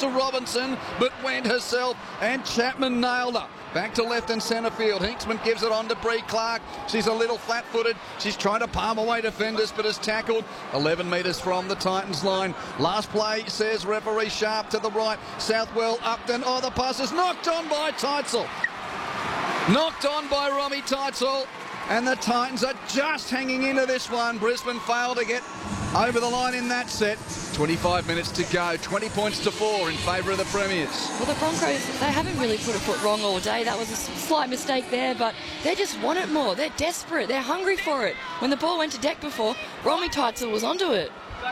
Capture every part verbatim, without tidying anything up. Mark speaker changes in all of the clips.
Speaker 1: to Robinson, but went herself, and Chapman nailed her. Back to left and centre field. Hinksman gives it on to Bree Clark. She's a little flat-footed. She's trying to palm away defenders, but is tackled eleven metres from the Titans line. Last play, says referee Sharp to the right. Southwell, Upton. Oh, the pass is knocked on by Teitzel. Knocked on by Romy Teitzel. And the Titans are just hanging into this one. Brisbane failed to get over the line in that set. twenty-five minutes to go. twenty points to four in favour of the Premiers.
Speaker 2: Well, the Broncos, they haven't really put a foot wrong all day. That was a slight mistake there, but they just want it more. They're desperate. They're hungry for it. When the ball went to deck before, Romy Teitzel was onto it.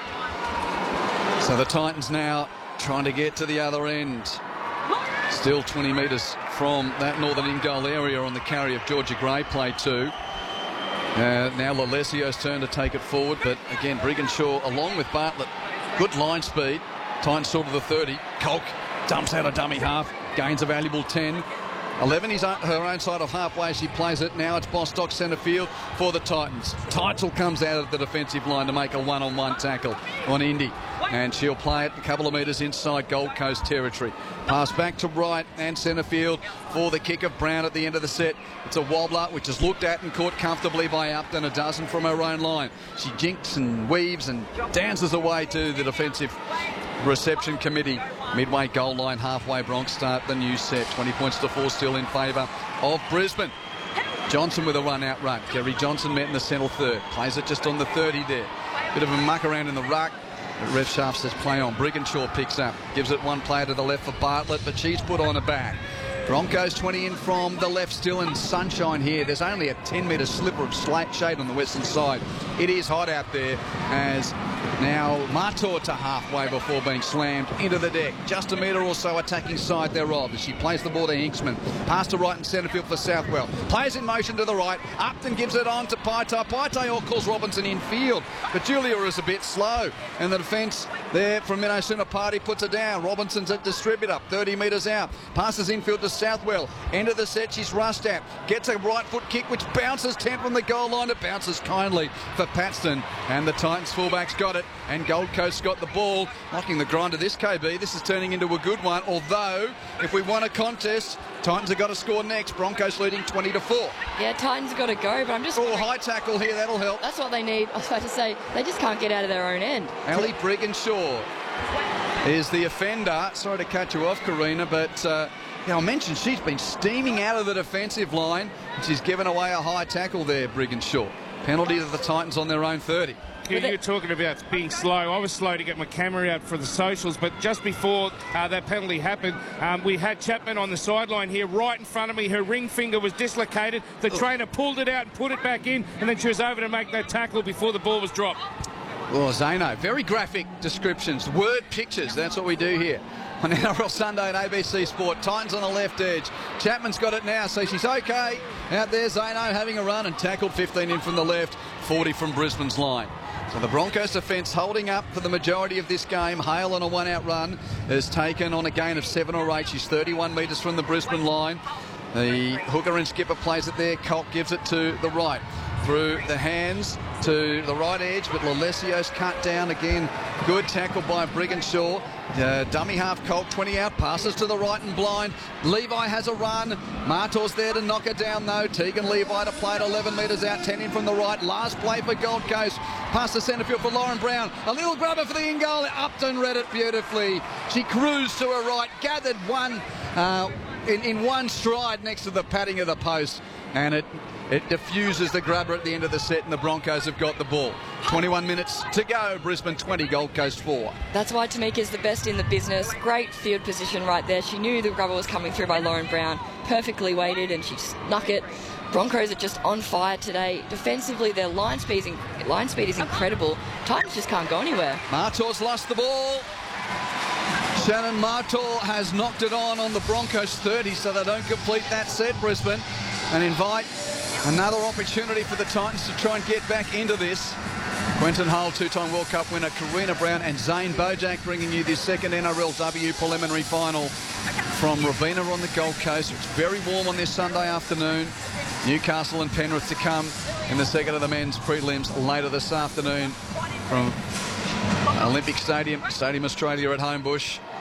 Speaker 1: So the Titans now trying to get to the other end. Still twenty metres from that northern in-goal area on the carry of Georgia Gray, play two. Uh, now Lalesio's turn to take it forward, but again, Brigginshaw along with Bartlett, good line speed. Titans short of the thirty. Kolk dumps out a dummy half, gains a valuable ten. eleven is her own side of halfway as she plays it. Now it's Bostock centre field for the Titans. Teitzel comes out of the defensive line to make a one-on-one tackle on Indy, and she'll play it a couple of metres inside Gold Coast territory. Pass back to right and centre field for the kick of Brown at the end of the set. It's a wobbler which is looked at and caught comfortably by Upton, a dozen from her own line. She jinks and weaves and dances away to the defensive reception committee. Midway goal line, halfway Bronx start the new set. twenty points to four still in favour of Brisbane. Johnson with a run-out run. Kerry Johnson met in the centre third. Plays it just on the thirty there. Bit of a muck around in the ruck. Ref Sharp says play on. Brigginshaw picks up. Gives it one player to the left for Bartlett, but she's put on a back. Broncos twenty in from the left, still in sunshine here. There's only a ten metre sliver of slate shade on the western side. It is hot out there as now Mator to halfway before being slammed into the deck. Just a metre or so attacking side thereof as she plays the ball to Hinksman. Pass to right and centre field for Southwell. Plays in motion to the right. Upton gives it on to Paita. Paita all calls Robinson in field, but Julia is a bit slow. And the defence there from Minnow Party puts it down. Robinson's a distributor, thirty metres out. Passes infield to Southwell. End of the set, she's rushed at. Gets a right foot kick which bounces ten from the goal line. It bounces kindly for Paxton. And the Titans fullbacks got it. And Gold Coast got the ball. Knocking the grind to this, K B. This is turning into a good one. Although, if we want a contest, Titans have got to score next. Broncos leading twenty to four.
Speaker 2: Yeah, Titans have got to go, but I'm just...
Speaker 1: Oh, high tackle here, that'll help.
Speaker 2: That's what they need. I was about to say, they just can't get out of their own end.
Speaker 1: Ali Brigginshaw is the offender. Sorry to cut you off, Karina, but... Uh, Yeah, I mentioned she's been steaming out of the defensive line. She's given away a high tackle there, Brigginshaw. Penalty to the Titans on their own thirty.
Speaker 3: Yeah, you're talking about being slow. I was slow to get my camera out for the socials, but just before uh, that penalty happened, um, we had Chapman on the sideline here right in front of me. Her ring finger was dislocated. The trainer pulled it out and put it back in, and then she was over to make that tackle before the ball was dropped.
Speaker 1: Well, Zano, very graphic descriptions, word pictures. That's what we do here on N R L Sunday and A B C Sport. Titans on the left edge. Chapman's got it now, so she's okay. Out there, Zano having a run and tackled fifteen in from the left, forty from Brisbane's line. So the Broncos defence holding up for the majority of this game. Hale on a one-out run is taken on a gain of seven or eight. She's thirty-one metres from the Brisbane line. The hooker and skipper plays it there. Kolk gives it to the right. Through the hands to the right edge, but Lalesio's cut down again. Good tackle by Brigginshaw. Uh, dummy half Kolk, twenty out, passes to the right and blind. Levi has a run. Mator's there to knock it down though. Tegan Levi to play at eleven metres out, ten in from the right. Last play for Gold Coast. Pass to centre field for Lauren Brown. A little grubber for the in-goal. Upton read it beautifully. She cruised to her right, gathered one uh, in, in one stride next to the padding of the post, and it It diffuses the grubber at the end of the set, and the Broncos have got the ball. twenty-one minutes to go. Brisbane twenty, Gold Coast four.
Speaker 2: That's why Tamika's the best in the business. Great field position right there. She knew the grubber was coming through by Lauren Brown. Perfectly weighted, and she snuck it. Broncos are just on fire today. Defensively, their line speed is, line speed is incredible. Titans just can't go anywhere.
Speaker 1: Mator's lost the ball. Shannon Mator has knocked it on on the Broncos thirty, so they don't complete that set, Brisbane, and invite another opportunity for the Titans to try and get back into this. Quentin Hull, two-time World Cup winner, Karina Brown and Zane Bojack bringing you this second N R L W preliminary final from Robina on the Gold Coast. It's very warm on this Sunday afternoon. Newcastle and Penrith to come in the second of the men's prelims later this afternoon from Olympic Stadium, Stadium Australia at Homebush.